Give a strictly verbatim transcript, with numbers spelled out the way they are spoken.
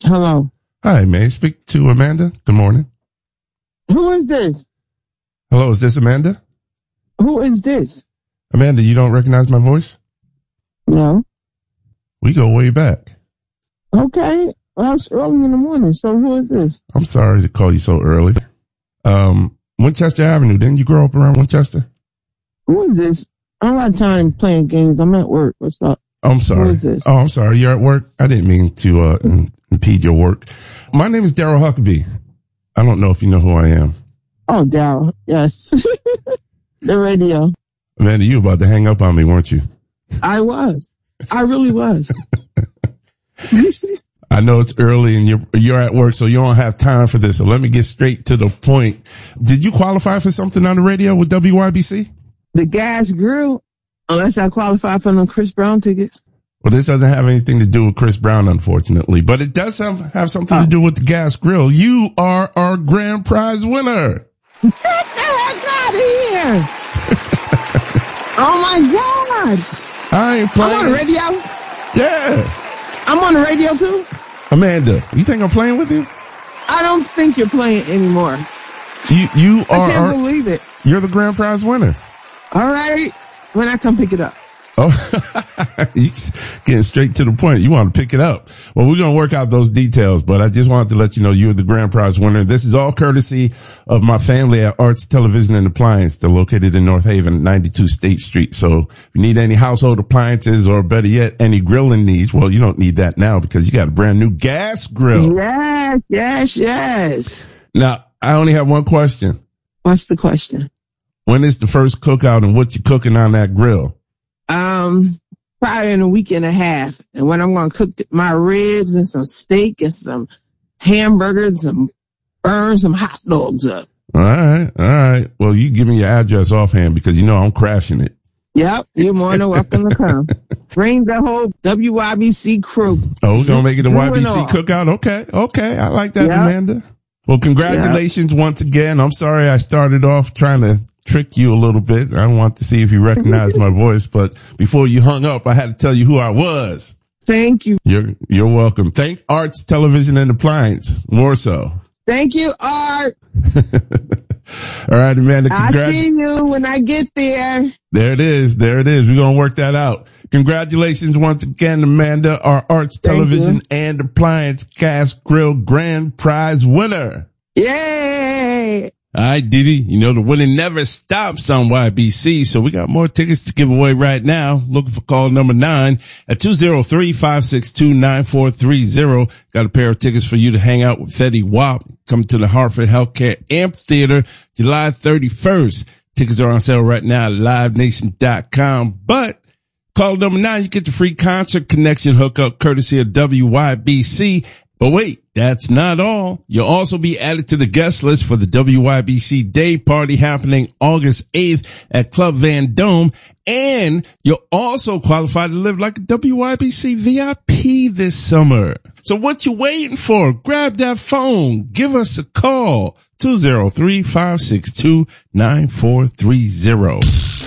Hello. Hi, may I speak to Amanda? Good morning. Who is this? Hello, is this Amanda? Who is this? Amanda, you don't recognize my voice? No. We go way back. Okay. Well, it's early in the morning, so who is this? I'm sorry to call you so early. Um, Winchester Avenue, didn't you grow up around Winchester? Who is this? I don't have time playing games. I'm at work. What's up? Oh, I'm sorry. Who is this? Oh, I'm sorry. You're at work? I didn't mean to uh, impede your work. My name is Daryl Huckabee. I don't know if you know who I am. Oh, Daryl. Yes. The radio. Amanda, you were about to hang up on me, weren't you? I was. I really was. I know it's early and you're you're at work, so you don't have time for this. So let me get straight to the point. Did you qualify for something on the radio with W Y B C? The gas grill, unless I qualify for them Chris Brown tickets. Well, this doesn't have anything to do with Chris Brown, unfortunately, but it does have, have something oh. to do with the gas grill. You are our grand prize winner. Get the heck out of here. Oh my God. I ain't playing. I'm on the radio? Yeah. I'm on the radio too? Amanda, you think I'm playing with you? I don't think you're playing anymore. You, you are. I can't our, believe it. You're the grand prize winner. All right. When I come pick it up. Oh, you getting straight to the point. You want to pick it up. Well, we're going to work out those details, but I just wanted to let you know you're the grand prize winner. This is all courtesy of my family at Arts Television and Appliance. They're located in North Haven, ninety-two State Street. So if you need any household appliances or better yet, any grilling needs, well, you don't need that now because you got a brand new gas grill. Yes, yes, yes. Now, I only have one question. What's the question? When is the first cookout and what you cooking on that grill? Um, probably in a week and a half. And when I'm going to cook my ribs and some steak and some hamburgers and burn some hot dogs up. All right. All right. Well, you give me your address offhand because you know I'm crashing it. Yep. You're more than welcome to come. Bring the whole W Y B C crew. Oh, we're going to make it a Y B C cookout. Okay. Okay. I like that, yep. Amanda. Well, congratulations yep. once again. I'm sorry I started off trying to trick you a little bit. I want to see if you recognize my voice, but before you hung up, I had to tell you who I was. Thank you. You're, you're welcome. Thank Arts Television and Appliance. More so. Thank you, Art. All right, Amanda. Congrats. I'll see you when I get there. There it is. There it is. We're going to work that out. Congratulations once again, Amanda, our Arts Thank Television you. and Appliance Gas Grill Grand Prize winner. Yay! All right, Didi, you know the winning never stops on Y B C, so we got more tickets to give away right now. Looking for call number nine at two oh three, five six two, nine four three oh. Got a pair of tickets for you to hang out with Fetty Wap. Come to the Hartford Healthcare Amphitheater July thirty-first. Tickets are on sale right now at live nation dot com. But call number nine, you get the free concert connection hookup courtesy of W Y B C. But wait, that's not all. You'll also be added to the guest list for the W Y B C Day Party happening August eighth at Club Van Dome. And you'll also qualify to live like a W Y B C V I P this summer. So what you waiting for? Grab that phone. Give us a call. two oh three, five six two, nine four three oh.